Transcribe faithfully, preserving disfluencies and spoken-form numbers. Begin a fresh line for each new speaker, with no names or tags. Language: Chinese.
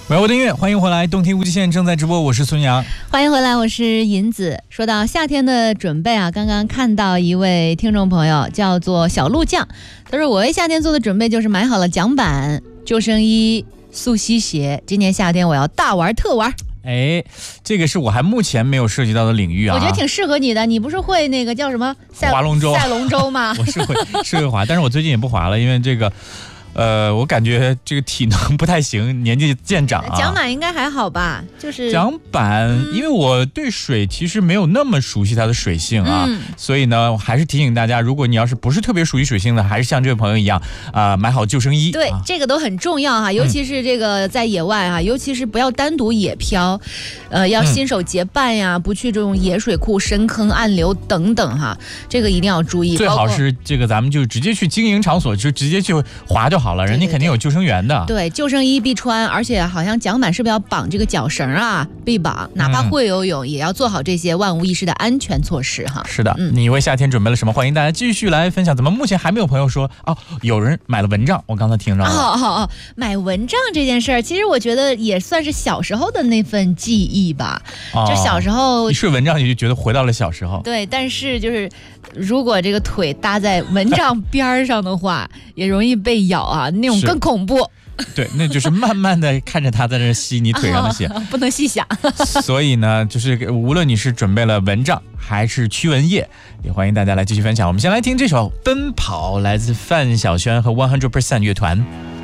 美国的音乐，欢迎回来，动听无极限正在直播，我是孙阳。
欢迎回来，我是银子。说到夏天的准备啊，刚刚看到一位听众朋友叫做小鹿酱，他说我为夏天做的准备就是买好了桨板、救生衣、速吸鞋，今年夏天我要大玩特玩。
哎，这个是我还目前没有涉及到的领域啊。
我觉得挺适合你的，你不是会那个叫什么
划龙舟、
赛龙舟吗？
我是会是会划，但是我最近也不划了，因为这个。呃，我感觉这个体能不太行，年纪渐长啊。
桨板应该还好吧？就是
桨板、嗯，因为我对水其实没有那么熟悉它的水性啊，嗯、所以呢，还是提醒大家，如果你要是不是特别熟悉水性的，还是像这位朋友一样啊、呃，买好救生衣。
对、
啊，
这个都很重要哈，尤其是这个在野外啊，嗯、尤其是不要单独野漂，呃，要新手结伴呀，嗯、不去这种野水库、深坑、暗流等等哈，这个一定要注意。
最好是这个咱们就直接去经营场所，就直接去划就好了，人家肯定有救生员的。
对，救生衣必穿，而且好像桨板是不是要绑这个脚绳啊？必绑，哪怕会游泳、嗯、也要做好这些万无一失的安全措施哈。
是的，嗯、你为夏天准备了什么？欢迎大家继续来分享。怎么目前还没有朋友说哦，有人买了蚊帐？我刚才听着了。
哦哦哦，买蚊帐这件事儿，其实我觉得也算是小时候的那份记忆吧。哦、就小时候
一睡蚊帐，你就觉得回到了小时候。
对，但是就是如果这个腿搭在蚊帐边上的话，也容易被咬啊，那种更恐怖。
对，那就是慢慢的看着他在那吸你腿上的血，
哦、不能细想。
所以呢，就是无论你是准备了蚊帐还是驱蚊液，也欢迎大家来继续分享。我们先来听这首《奔跑》，来自范晓萱和one hundred percent乐团。